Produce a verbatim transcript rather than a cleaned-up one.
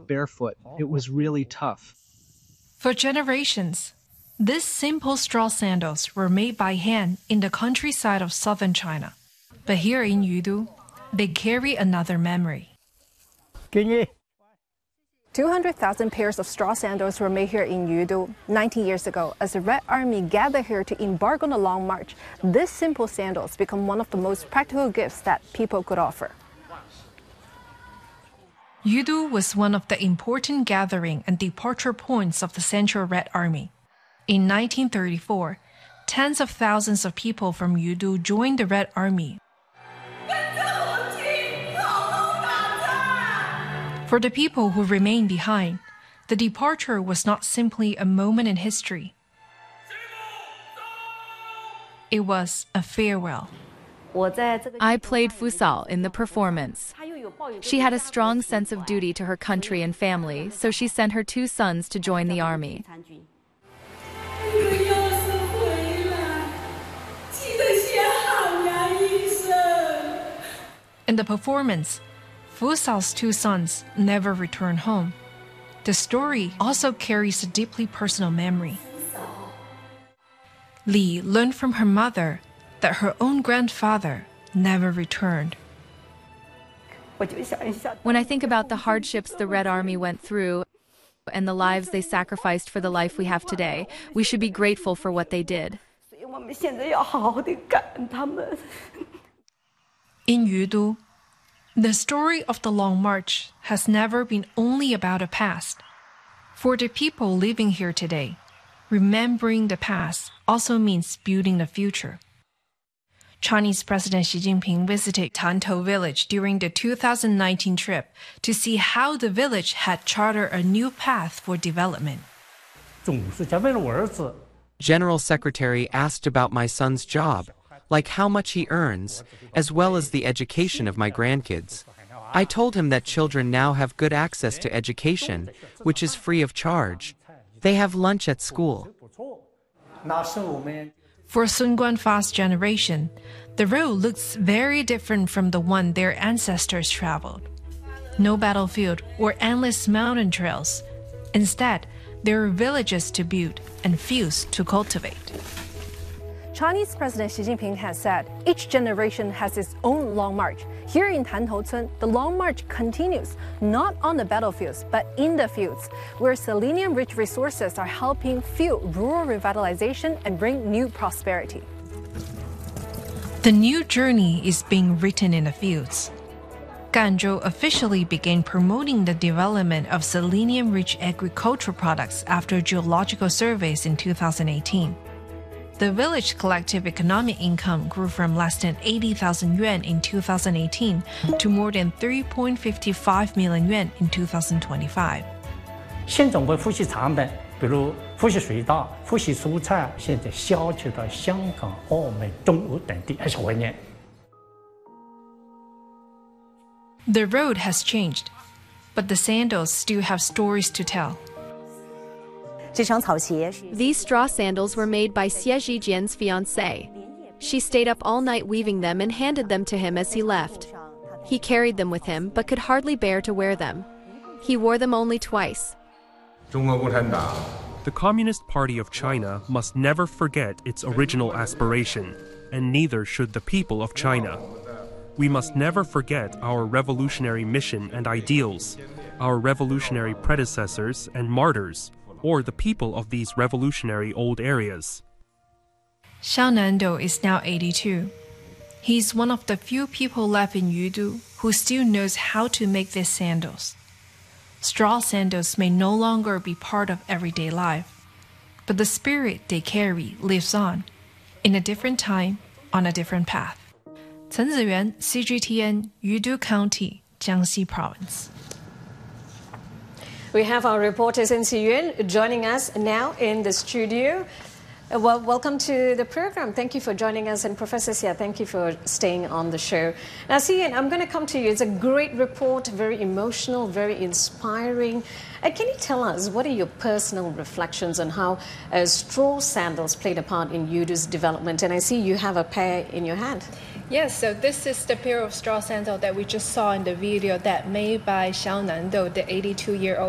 barefoot. It was really tough. For generations, these simple straw sandals were made by hand in the countryside of southern China. But here in Yudu, they carry another memory. two hundred thousand pairs of straw sandals were made here in Yudu ninety years ago. As the Red Army gathered here to embark on a long march, these simple sandals become one of the most practical gifts that people could offer. Yudu was one of the important gathering and departure points of the Central Red Army. In nineteen thirty-four, tens of thousands of people from Yudu joined the Red Army. For the people who remained behind, the departure was not simply a moment in history. It was a farewell. I played Fusao in the performance. She had a strong sense of duty to her country and family, so she sent her two sons to join the army. In the performance, Fusao's two sons never returned home. The story also carries a deeply personal memory. Li learned from her mother that her own grandfather never returned. When I think about the hardships the Red Army went through and the lives they sacrificed for the life we have today, we should be grateful for what they did. In Yudu, the story of the Long March has never been only about the past. For the people living here today, remembering the past also means building the future. Chinese President Xi Jinping visited Tantou village during the two thousand nineteen trip to see how the village had chartered a new path for development. General Secretary asked about my son's job, like how much he earns, as well as the education of my grandkids. I told him that children now have good access to education, which is free of charge. They have lunch at school. For Sun Guanfa's generation, the road looks very different from the one their ancestors traveled. No battlefield or endless mountain trails. Instead, there are villages to build and fields to cultivate. Chinese President Xi Jinping has said each generation has its own long march. Here in Tantoutun, the long march continues, not on the battlefields, but in the fields, where selenium-rich resources are helping fuel rural revitalization and bring new prosperity. The new journey is being written in the fields. Ganzhou officially began promoting the development of selenium-rich agricultural products after geological surveys in two thousand eighteen. The village collective economic income grew from less than eighty thousand yuan in two thousand eighteen to more than three point five five million yuan in two thousand twenty-five. 县总部富硒厂等，比如富硒水稻、富硒蔬菜，现在销去到香港、澳门、中欧等地二十多年。 The road has changed, but the sandals still have stories to tell. These straw sandals were made by Xie Zhijian's fiancée. She stayed up all night weaving them and handed them to him as he left. He carried them with him, but could hardly bear to wear them. He wore them only twice. The Communist Party of China must never forget its original aspiration, and neither should the people of China. We must never forget our revolutionary mission and ideals, our revolutionary predecessors and martyrs, or the people of these revolutionary old areas. Xiao Nando is now eighty-two. He is one of the few people left in Yudu who still knows how to make these sandals. Straw sandals may no longer be part of everyday life, but the spirit they carry lives on, in a different time, on a different path. Chen Ziyuan, C G T N, Yudu County, Jiangxi Province. We have our reporter Chen Ziyuan joining us now in the studio. Uh, well, welcome to the program. Thank you for joining us. And Professor Xia, thank you for staying on the show. Now, Ziyuan, I'm going to come to you. It's a great report, very emotional, very inspiring. Uh, can you tell us, what are your personal reflections on how uh, straw sandals played a part in Yudu's development? And I see you have a pair in your hand. Yes, so this is the pair of straw sandal that we just saw in the video that made by Xiao Nando, the eighty-two-year-old